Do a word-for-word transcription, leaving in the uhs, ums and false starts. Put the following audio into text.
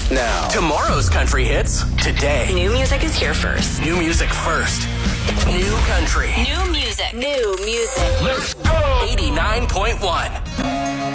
now. Tomorrow's country hits today. New music is here first. New music first. New country. New music. New music. Let's go. eighty-nine point one.